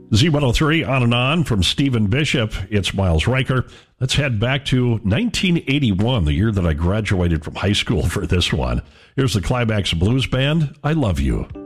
Z103 on and on from Stephen Bishop. It's Miles Riker. Let's head back to 1981, the year that I graduated from high school for this one. Here's the Climax Blues Band, I Love You.